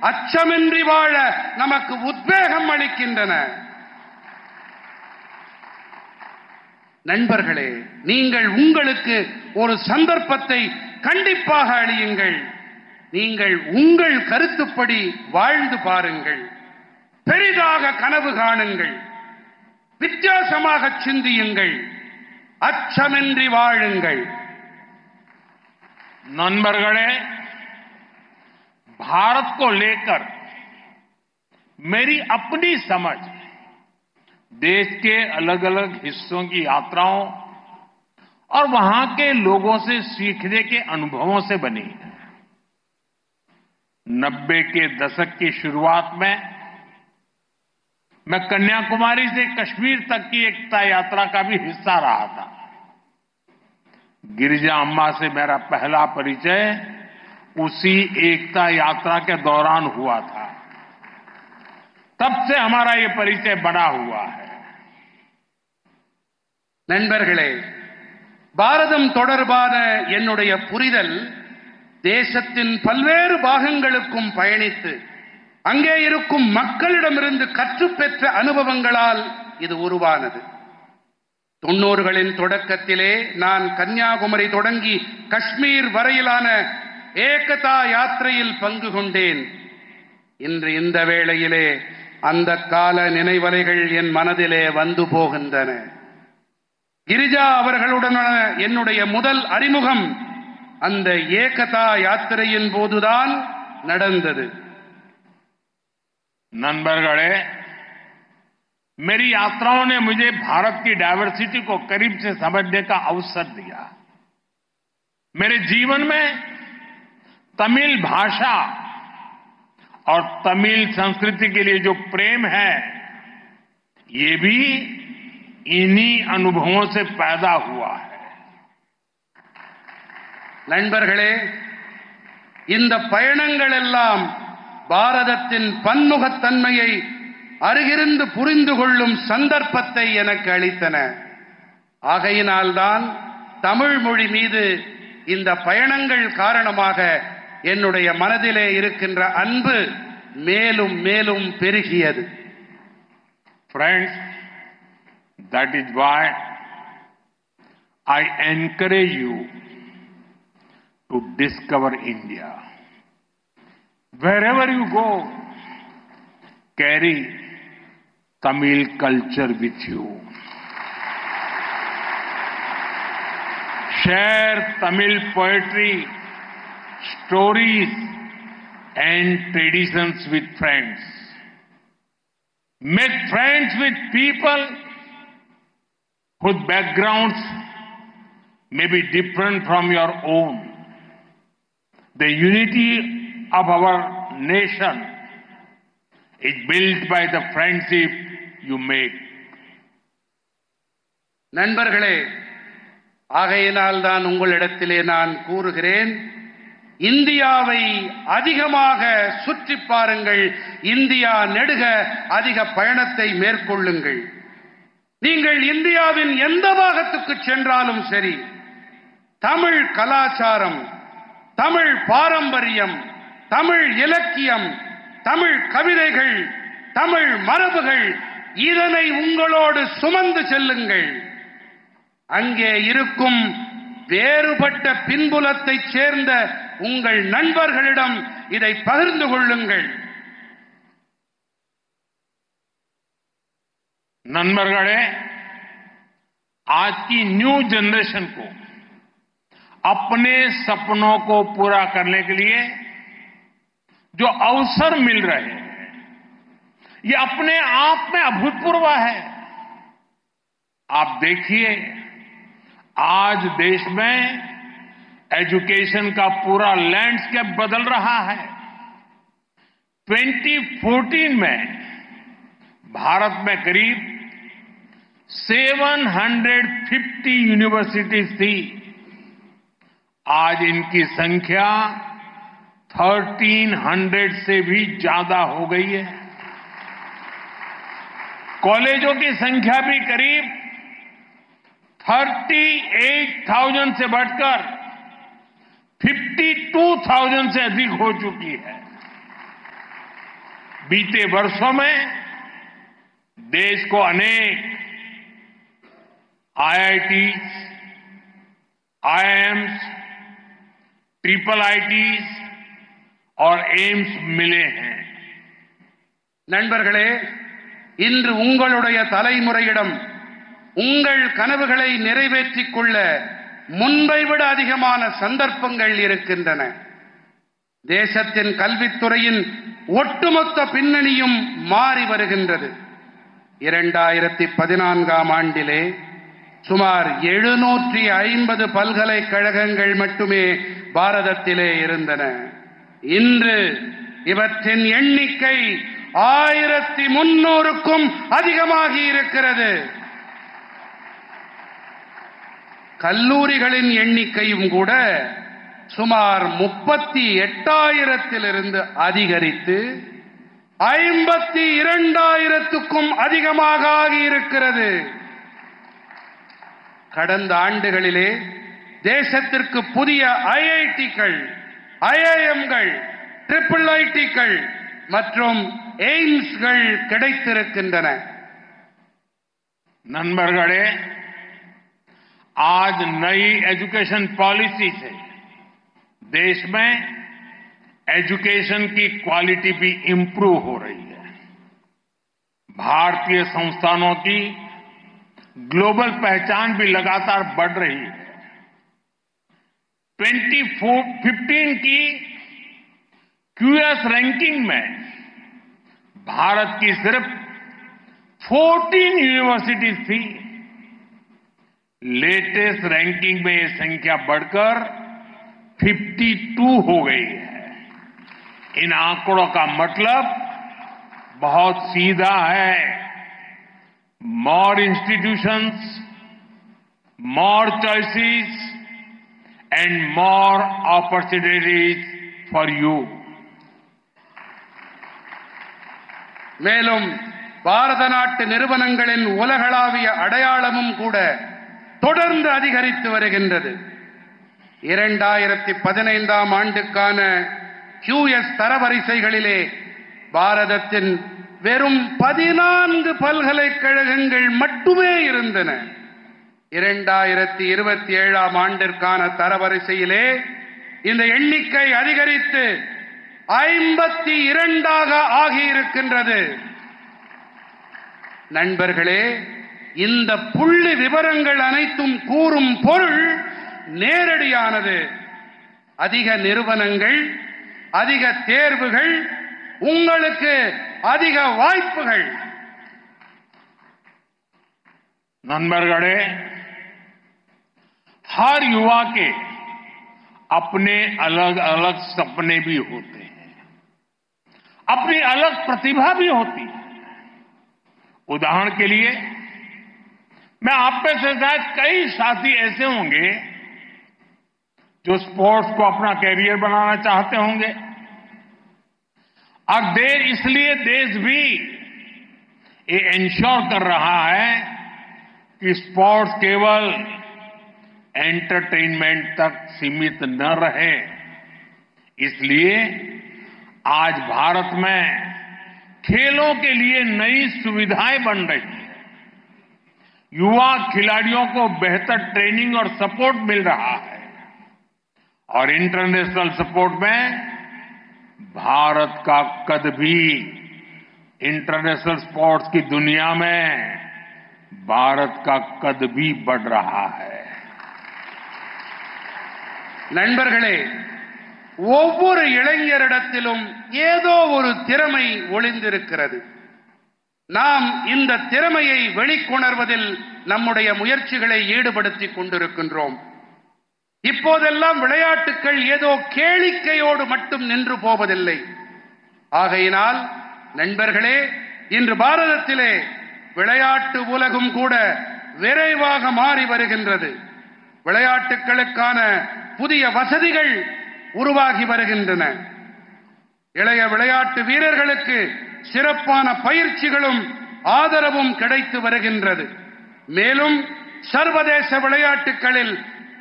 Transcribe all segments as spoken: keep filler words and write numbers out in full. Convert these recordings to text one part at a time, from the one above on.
அச்சமின்றி வாழ நமக்கு உத்வேகம் அளிக்கின்றன. நண்பர்களே, நீங்கள் உங்களுக்கு ஒரு சந்தர்ப்பத்தை கண்டிப்பாக அளியுங்கள். நீங்கள் உங்கள் கருத்துப்படி வாழ்ந்து பாருங்கள். பெரிதாக கனவு காணுங்கள். வித்தியாசமாக சிந்தியுங்கள். அச்சமின்றி வாழுங்கள். नंबरगढ़े भारत को लेकर मेरी अपनी समझ देश के अलग अलग हिस्सों की यात्राओं और वहां के लोगों से सीखने के अनुभवों से बनी है। नब्बे के दशक की शुरुआत में मैं कन्याकुमारी से कश्मीर तक की एकता यात्रा का भी हिस्सा रहा था। गिरिजा अम्मा से मेरा पहला परिचय उसी एकता यात्रा के दौरान हुआ था। तब से हमारा ये परिचय बना हुआ है। நண்பர்களே, பாரதம் தொடர்பான என்னுடைய புரிதல் தேசத்தின் பல்வேறு பாகங்களுக்கும் பயணித்து அங்கே இருக்கும் மக்களிடமிருந்து கற்றுப்பெற்ற அனுபவங்களால் இது உருவானது. தொண்ணூறுகளின் தொடக்கத்திலே நான் கன்னியாகுமரி தொடங்கி காஷ்மீர் வரையிலான ஏகதா யாத்திரையில் பங்கு கொண்டேன். இன்று இந்த வேளையிலே அந்த கால நினைவலைகள் என் மனதிலே வந்து போகின்றன. கிரிஜா அவர்களுடனான என்னுடைய முதல் அறிமுகம் அந்த ஏகதா யாத்திரையின் போதுதான் நடந்தது. நண்பர்களே, मेरी यात्राओं ने मुझे भारत की डायवर्सिटी को करीब से समझने का अवसर दिया। मेरे जीवन में तमिल भाषा और तमिल संस्कृति के लिए जो प्रेम है, ये भी इन्हीं अनुभवों से पैदा हुआ है। நண்பர்களே, இந்த பயணங்கள் எல்லாம் பாரதத்தின் பன்முகத்தன்மையை அருகிருந்து புரிந்து கொள்ளும் சந்தர்ப்பத்தை எனக்கு அளித்தன. ஆகையினால்தான் தமிழ் மொழி மீது இந்த பயணங்கள் காரணமாக என்னுடைய மனதிலே இருக்கின்ற அன்பு மேலும் மேலும் பெருகியது. Friends, that is why I encourage you to discover India. Wherever you go, carry Tamil culture with you. Share Tamil poetry, stories and traditions with friends. Make friends with people whose backgrounds may be different from your own. The unity of our nation is built by the friendship you make. நண்பர்களே, ஆகையினால் தான் உங்களிடத்திலே நான் கூறுகிறேன், இந்தியாவை அதிகமாக சுற்றி பாருங்கள். இந்தியா நெடுக அதிக பயணத்தை மேற்கொள்ளுங்கள். நீங்கள் இந்தியாவின் எந்த பாகத்துக்கு சென்றாலும் சரி, தமிழ் கலாச்சாரம், தமிழ் பாரம்பரியம், தமிழ் இலக்கியம், தமிழ் கவிதைகள், தமிழ் மரபுகள், இதனை உங்களோடு சுமந்து செல்லுங்கள். அங்கே இருக்கும் வேறுபட்ட பின்புலத்தைச் சேர்ந்த உங்கள் நண்பர்களிடம் இதை பகிர்ந்து கொள்ளுங்கள். नंबरगढ़े आज की न्यू जनरेशन को अपने सपनों को पूरा करने के लिए जो अवसर मिल रहे हैं, ये अपने आप में अभूतपूर्व है। आप देखिए, आज देश में एजुकेशन का पूरा लैंडस्केप बदल रहा है। दो हज़ार चौदह में भारत में करीब सात सौ पचास यूनिवर्सिटीज थी। आज इनकी संख्या तेरह सौ से भी ज्यादा हो गई है। कॉलेजों की संख्या भी करीब अड़तीस हज़ार से बढ़कर बावन हज़ार से अधिक हो चुकी है। बीते वर्षों में देश को अनेक आईआईटीज, आईआईएम्स, ट्रिपल आईटीज और एम्स मिले हैं। நண்பர்களே, இன்று உங்களுடைய தலைமுறையிடம் உங்கள் கனவுகளை நிறைவேற்றிக் கொள்ள முன்பை விட அதிகமான சந்தர்ப்பங்கள் இருக்கின்றன. தேசத்தின் கல்வித்துறையின் ஒட்டுமொத்த பின்னணியும் மாறி வருகின்றது. இரண்டாயிரத்தி பதினான்காம் ஆண்டிலே சுமார் எழுநூற்றி ஐம்பது பல்கலைக்கழகங்கள் மட்டுமே பாரதத்திலே இருந்தன. இன்று இவற்றின் எண்ணிக்கை ஆயிரத்தி முன்னூறுக்கும் அதிகமாகி இருக்கிறது. கல்லூரிகளின் எண்ணிக்கையும் கூட சுமார் முப்பத்தி எட்டாயிரத்திலிருந்து அதிகரித்து ஐம்பத்தி இரண்டாயிரத்துக்கும் அதிகமாக ஆகியிருக்கிறது. கடந்த ஆண்டுகளிலே தேசத்திற்கு புதிய ஐஐடிக்கள், ஐஐஎம்கள், ட்ரிபிள் ஐடிக்கள் மற்றும் எய்ம்ஸ்கள் கிடைத்திருக்கின்றன. नंबरगढ़े, आज नई एजुकेशन पॉलिसी से देश में एजुकेशन की क्वालिटी भी इंप्रूव हो रही है. भारतीय संस्थानों की ग्लोबल पहचान भी लगातार बढ़ रही है. ट्वेंटी फिफ्टीन की क्यूएस रैंकिंग में भारत की सिर्फ चौदह यूनिवर्सिटीज थी. लेटेस्ट रैंकिंग में ये संख्या बढ़कर बावन हो गई है. इन आंकड़ों का मतलब बहुत सीधा है. मोर institutions, more choices and more opportunities for you. மேலும் பாரத நாட்டு நிறுவனங்களின் உலகளாவிய அடையாளமும் கூட தொடர்ந்து அதிகரித்து வருகின்றது. இரண்டாயிரத்தி பதினைந்தாம் ஆண்டுக்கான கியூஎஸ் தரவரிசைகளிலே பாரதத்தின் வெறும் பதினான்கு பல்கலைக்கழகங்கள் மட்டுமே இருந்தன. இரண்டாயிரத்தி இருபத்தி ஏழாம் ஆண்டிற்கான தரவரிசையிலே இந்த எண்ணிக்கை அதிகரித்து ஐம்பத்தி இரண்டாக ஆகியிருக்கின்றது. நண்பர்களே, இந்த புள்ளி விவரங்கள் அனைத்தும் கூறும் பொருள் நேரடியானது. அதிக நிறுவனங்கள், அதிக தேர்வுகள், உங்களுக்கு அதிக வாய்ப்புகள். नंबरगढ़े, हर युवा के अपने अलग अलग सपने भी होते हैं, अपनी अलग प्रतिभा भी होती है. उदाहरण के लिए, मैं आप में से शायद कई साथी ऐसे होंगे जो स्पोर्ट्स को अपना कैरियर बनाना चाहते होंगे. और देर इसलिए देश भी ये इंश्योर कर रहा है कि स्पोर्ट्स केवल एंटरटेनमेंट तक सीमित न रहे. इसलिए आज भारत में खेलों के लिए नई सुविधाएं बन रही हैं. युवा खिलाड़ियों को बेहतर ट्रेनिंग और सपोर्ट मिल रहा है. और इंटरनेशनल सपोर्ट में भारत का कद भी इंटरनेशनल स्पोर्ट्स की दुनिया में भारत का कद भी बढ़ रहा है. நண்பர்களே, ஒவ்வொரு இளைஞரிடத்திலும் ஏதோ ஒரு திறமை ஒளிந்திருக்கிறது. நாம் இந்த திறமையை வெளிக்கொணர்வதில் நம்முடைய முயற்சிகளை ஈடுபடுத்திக் கொண்டிருக்கின்றோம். இப்போதெல்லாம் விளையாட்டுக்கள் ஏதோ கேளிக்கையோடு மட்டும் நின்று போவதில்லை. ஆகையினால் நண்பர்களே, இன்று பாரதத்திலே விளையாட்டு உலகம் கூட விரைவாக மாறி வருகின்றது. விளையாட்டுகளுக்கான புதிய வசதிகள் உருவாகி வருகின்றன. இளைய விளையாட்டு வீரர்களுக்கு சிறப்பான பயிற்சிகளும் ஆதரவும் கிடைத்து வருகின்றது. மேலும் சர்வதேச விளையாட்டுகளில்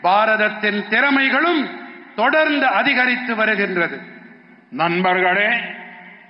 பாரதத்தின் திறமைகளும் தொடர்ந்து அதிகரித்து வருகின்றது. நண்பர்களே,